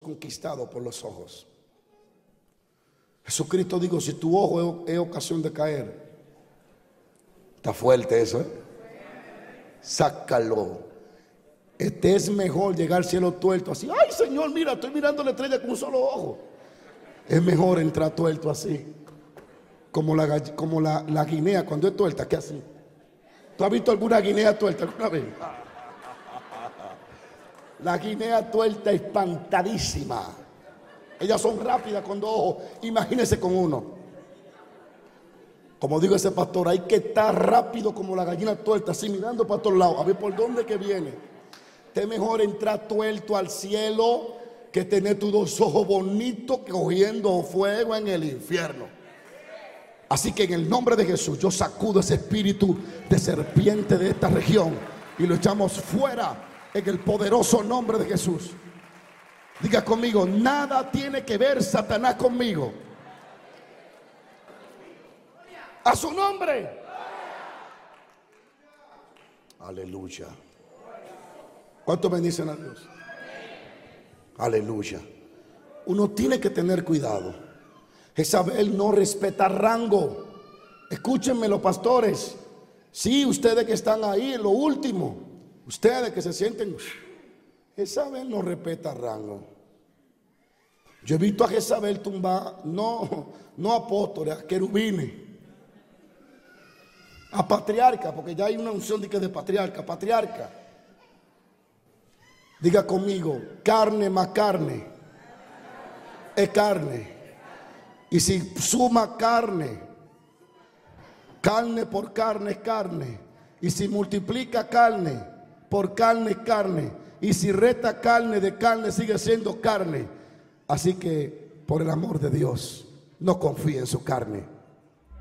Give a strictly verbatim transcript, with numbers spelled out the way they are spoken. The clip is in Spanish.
conquistados por los ojos. Jesucristo dijo, si tu ojo es, es ocasión de caer, está fuerte eso, ¿eh? Sácalo. Este es mejor llegar al cielo tuerto así. Ay, Señor, mira, estoy mirando la estrella con un solo ojo. Es mejor entrar tuerto así, como la, como la, la guinea cuando es tuerta, que así. ¿Tú has visto alguna guinea tuerta alguna vez? La guinea tuerta espantadísima. Ellas son rápidas con dos ojos. Imagínense con uno. Como digo ese pastor, hay que estar rápido como la gallina tuerta, así mirando para todos lados, a ver por dónde que viene. Es mejor entrar tuerto al cielo que tener tus dos ojos bonitos cogiendo fuego en el infierno. Así que en el nombre de Jesús yo sacudo ese espíritu de serpiente de esta región y lo echamos fuera en el poderoso nombre de Jesús. Diga conmigo, nada tiene que ver Satanás conmigo. A su nombre. Aleluya. ¿Cuántos bendicen a Dios? Aleluya. Uno tiene que tener cuidado. Jezabel no respeta rango. Escúchenme los pastores. Sí, ustedes que están ahí en lo último, ustedes que se sienten, Jezabel no respeta rango. Yo he visto a Jezabel tumbar, no, no apóstoles, a querubines, a patriarca, porque ya hay una unción de que de patriarca, patriarca. Diga conmigo, carne más carne es carne. Y si suma carne, carne por carne es carne. Y si multiplica carne por carne es carne. Y si resta carne de carne sigue siendo carne. Así que por el amor de Dios, no confíe en su carne.